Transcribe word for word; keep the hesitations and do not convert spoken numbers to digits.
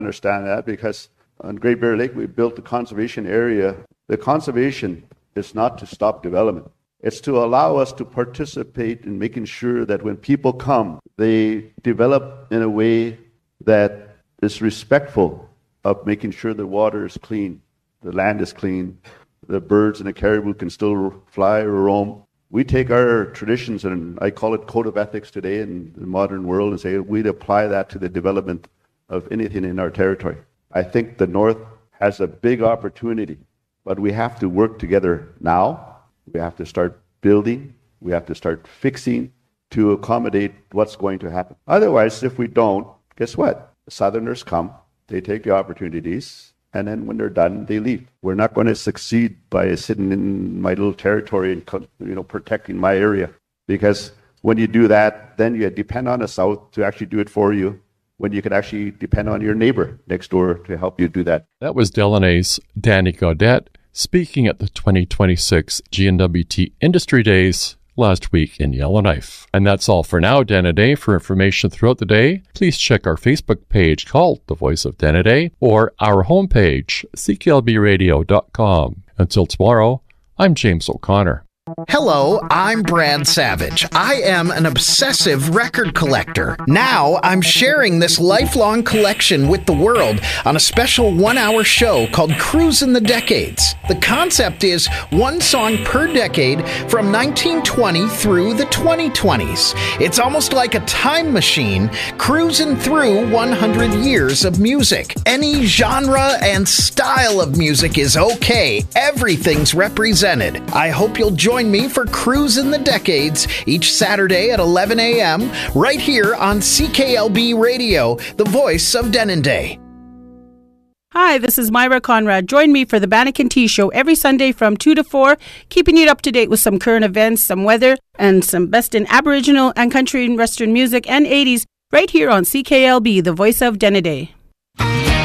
understand that because on Great Bear Lake, we built the conservation area. The conservation is not to stop development. It's to allow us to participate in making sure that when people come, they develop in a way that is respectful of making sure the water is clean, the land is clean, the birds and the caribou can still fly or roam. We take our traditions, and I call it code of ethics today in the modern world, and say we'd apply that to the development of anything in our territory. I think the North has a big opportunity, but we have to work together now. We have to start building. We have to start fixing to accommodate what's going to happen. Otherwise, if we don't, guess what? The Southerners come, they take the opportunities, and then when they're done, they leave. We're not going to succeed by sitting in my little territory and, you know, protecting my area. Because when you do that, then you depend on the South to actually do it for you, when you can actually depend on your neighbor next door to help you do that. That was Delaney's Danny Gaudette speaking at the twenty twenty-six G N W T Industry Days last week in Yellowknife. And that's all for now, Denendeh. For information throughout the day, please check our Facebook page called The Voice of Denendeh or our homepage, c k l b radio dot com. Until tomorrow, I'm James O'Connor. Hello, I'm Brad Savage. I am an obsessive record collector. Now I'm sharing this lifelong collection with the world on a special one-hour show called Cruisin' the Decades. The concept is one song per decade from nineteen twenty through the twenty twenties. It's almost like a time machine cruising through one hundred years of music. Any genre and style of music is okay. Everything's represented. I hope you'll join me for Cruisin' the Decades each Saturday at eleven a.m. right here on C K L B Radio, the voice of Denendeh. Hi, this is Myra Conrad. Join me for the Banneker Tea Show every Sunday from two to four, keeping you up to date with some current events, some weather, and some best in Aboriginal and country and Western music and eighties right here on C K L B, the voice of Denendeh.